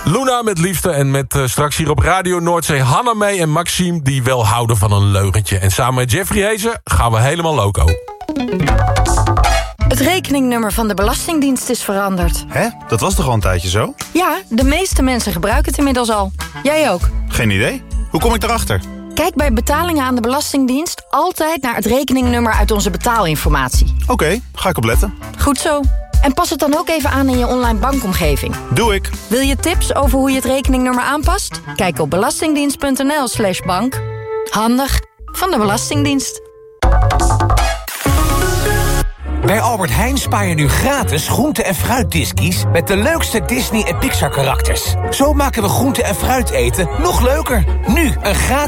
Luna met Liefde en met straks hier op Radio Noordzee Hanna mee en Maxime die wel houden van een leugentje. En samen met Jeffrey Hezen gaan we helemaal loco. Het rekeningnummer van de Belastingdienst is veranderd. Hè? Dat was toch al een tijdje zo? Ja, de meeste mensen gebruiken het inmiddels al. Jij ook. Geen idee. Hoe kom ik erachter? Kijk bij betalingen aan de Belastingdienst altijd naar het rekeningnummer uit onze betaalinformatie. Oké, ga ik opletten. Goed zo. En pas het dan ook even aan in je online bankomgeving. Doe ik. Wil je tips over hoe je het rekeningnummer aanpast? Kijk op belastingdienst.nl/bank. Handig van de Belastingdienst. Bij Albert Heijn spaar je nu gratis groente- en fruitdiskies met de leukste Disney en Pixar karakters. Zo maken we groente- en fruit eten nog leuker. Nu een gratis